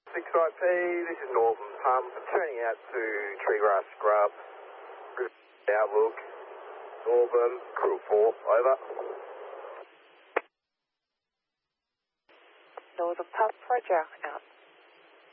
6IP, this is Northern Pump, turning out to Treegrass Scrub, outlook, Northern, crew 4, over. Northern Pump, roger, out.